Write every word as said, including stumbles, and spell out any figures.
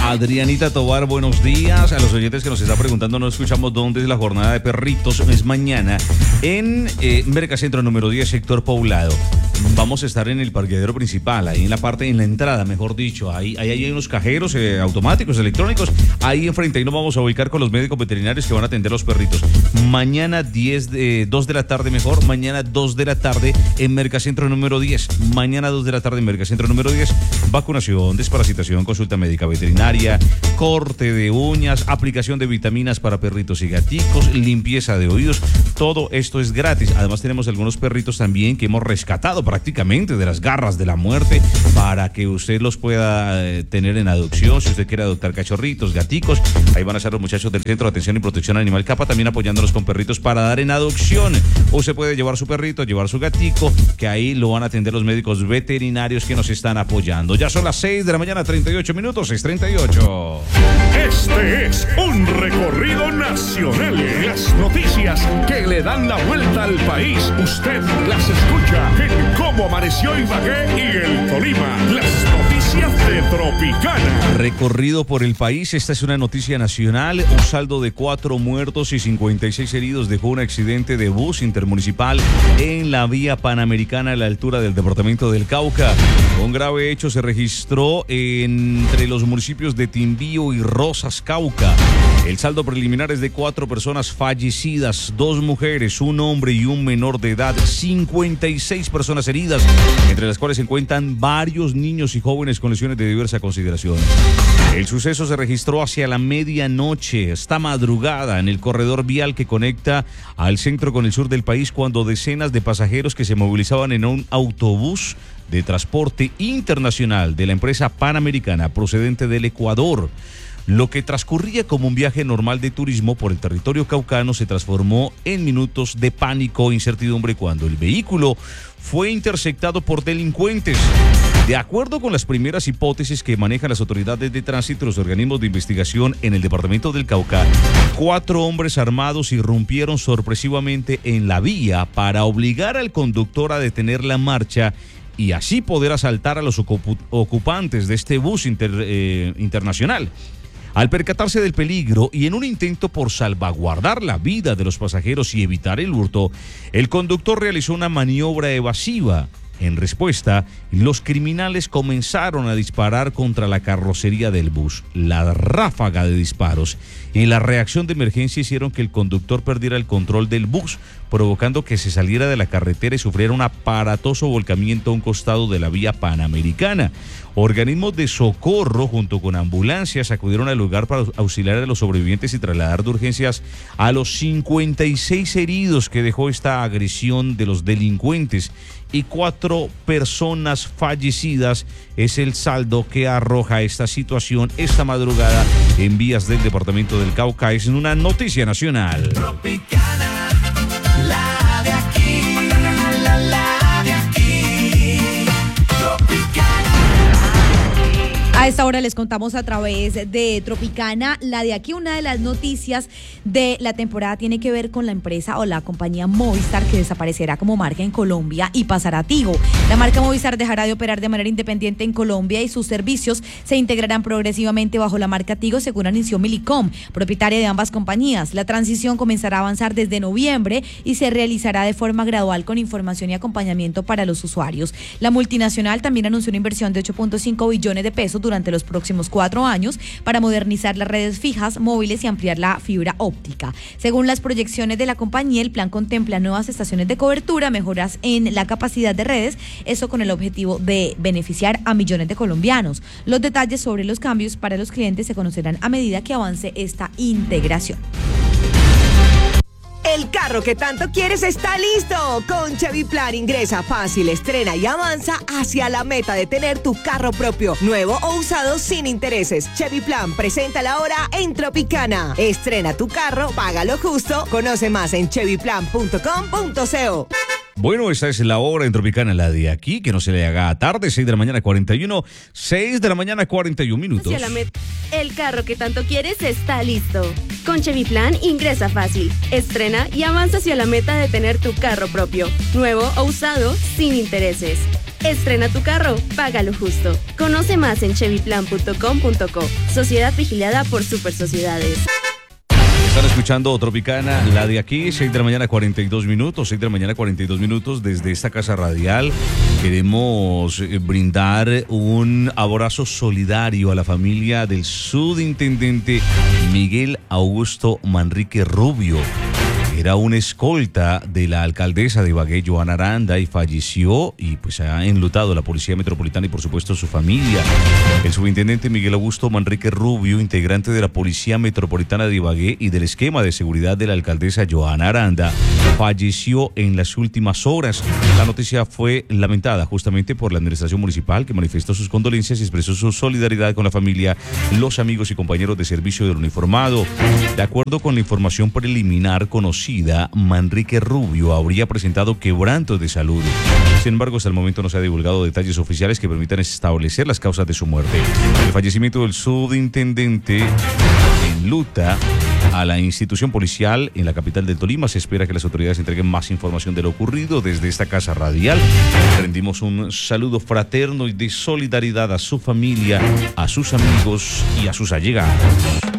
Adrianita Tobar, buenos días. A los oyentes que nos están preguntando, no escuchamos dónde es la jornada de perritos. Es mañana en eh, Mercacentro número diez, sector Poblado. Vamos a estar en el parqueadero principal, ahí en la parte, en la entrada, mejor dicho. Ahí, ahí hay unos cajeros eh, automáticos, electrónicos. Ahí enfrente, ahí nos vamos a ubicar con los médicos veterinarios que van a atender a los perritos. Mañana diez de, dos de la tarde mejor, mañana dos de la tarde en Mercacentro número diez. Mañana dos de la tarde en Mercacentro número diez. Vacunación, desparasitación, consulta médica veterinaria, corte de uñas, aplicación de vitaminas para perritos y gaticos, limpieza de oídos. Todo esto es gratis. Además tenemos algunos perritos también que hemos rescatado prácticamente de las garras de la muerte para que usted los pueda eh, tener en adopción. Si usted quiere adoptar cachorritos, gaticos, ahí van a ser los muchachos del Centro de Atención y Protección Animal Capa también apoyándolos con perritos para dar en adopción. Usted puede llevar su perrito, llevar su gatico, que ahí lo van a atender los médicos veterinarios que nos están apoyando. Ya son las seis de la mañana, treinta y ocho minutos, seis treinta y ocho. Este es un recorrido nacional. Las noticias que le dan la vuelta al país, usted las escucha en Cómo Amaneció Ibagué y el Tolima. Las noticias de Tropicana. Recorrido por el país, esta es una noticia nacional. Un saldo de cuatro muertos y cincuenta y seis heridos dejó un accidente de bus intermunicipal en la vía Panamericana a la altura del departamento del Cauca. Un grave hecho se registró entre los municipios de Timbío y Rosas, Cauca. El saldo preliminar es de cuatro personas fallecidas, dos mujeres, un hombre y un menor de edad, cincuenta y seis personas heridas, entre las cuales se encuentran varios niños y jóvenes con lesiones de diversa consideración. El suceso se registró hacia la medianoche, esta madrugada, en el corredor vial que conecta al centro con el sur del país, cuando decenas de pasajeros que se movilizaban en un autobús de transporte internacional de la empresa Panamericana procedente del Ecuador. Lo que transcurría como un viaje normal de turismo por el territorio caucano se transformó en minutos de pánico e incertidumbre cuando el vehículo fue interceptado por delincuentes. De acuerdo con las primeras hipótesis que manejan las autoridades de tránsito y los organismos de investigación en el departamento del Cauca, cuatro hombres armados irrumpieron sorpresivamente en la vía para obligar al conductor a detener la marcha y así poder asaltar a los ocup- ocupantes de este bus inter, eh, internacional. Al percatarse del peligro y en un intento por salvaguardar la vida de los pasajeros y evitar el hurto, el conductor realizó una maniobra evasiva. En respuesta, los criminales comenzaron a disparar contra la carrocería del bus. La ráfaga de disparos y la reacción de emergencia hicieron que el conductor perdiera el control del bus, provocando que se saliera de la carretera y sufriera un aparatoso volcamiento a un costado de la vía Panamericana. Organismos de socorro junto con ambulancias acudieron al lugar para auxiliar a los sobrevivientes y trasladar de urgencias a los cincuenta y seis heridos que dejó esta agresión de los delincuentes, y cuatro personas fallecidas es el saldo que arroja esta situación esta madrugada en vías del departamento del Cauca. Es una noticia nacional. Tropicana, la de aquí, la, la de aquí, Tropicana. A esta hora les contamos a través de Tropicana, la de aquí. Una de las noticias de la temporada tiene que ver con la empresa o la compañía Movistar, que desaparecerá como marca en Colombia y pasará a Tigo. La marca Movistar dejará de operar de manera independiente en Colombia y sus servicios se integrarán progresivamente bajo la marca Tigo, según anunció Millicom, propietaria de ambas compañías. La transición comenzará a avanzar desde noviembre y se realizará de forma gradual con información y acompañamiento para los usuarios. La multinacional también anunció una inversión de ocho punto cinco billones de pesos durante los próximos cuatro años para modernizar las redes fijas, móviles y ampliar la fibra óptica. Según las proyecciones de la compañía, el plan contempla nuevas estaciones de cobertura, mejoras en la capacidad de redes, eso con el objetivo de beneficiar a millones de colombianos. Los detalles sobre los cambios para los clientes se conocerán a medida que avance esta integración. El carro que tanto quieres está listo. Con Chevy Plan ingresa fácil, estrena y avanza hacia la meta de tener tu carro propio, nuevo o usado sin intereses. Chevy Plan presenta la hora en Tropicana. Estrena tu carro, paga lo justo. Conoce más en chevy plan punto com punto co. Bueno, esta es la hora en Tropicana, la de aquí, que no se le haga tarde, seis de la mañana cuarenta y uno, seis de la mañana cuarenta y un minutos. El carro que tanto quieres está listo. Con Chevy Plan ingresa fácil, estrena y avanza hacia la meta de tener tu carro propio, nuevo o usado, sin intereses. Estrena tu carro, págalo justo. Conoce más en chevy plan punto com punto co. Sociedad vigilada por Super Sociedades. Están escuchando Tropicana, la de aquí, seis de la mañana, cuarenta y dos minutos, seis de la mañana, cuarenta y dos minutos, desde esta casa radial. Queremos eh, brindar un abrazo solidario a la familia del subintendente Miguel Augusto Manrique Rubio. Era un escolta de la alcaldesa de Ibagué, Joana Aranda, y falleció, y pues ha enlutado la Policía Metropolitana y por supuesto su familia. El subintendente Miguel Augusto Manrique Rubio, integrante de la Policía Metropolitana de Ibagué y del esquema de seguridad de la alcaldesa Joana Aranda, falleció en las últimas horas. La noticia fue lamentada justamente por la administración municipal, que manifestó sus condolencias y expresó su solidaridad con la familia, los amigos y compañeros de servicio del uniformado. De acuerdo con la información preliminar conocida, Manrique Rubio habría presentado quebrantos de salud. Sin embargo, hasta el momento no se ha divulgado detalles oficiales que permitan establecer las causas de su muerte. El fallecimiento del subintendente enluta a la institución policial en la capital del Tolima. Se espera que las autoridades entreguen más información de lo ocurrido. Desde esta casa radial rendimos un saludo fraterno y de solidaridad a su familia, a sus amigos y a sus allegados.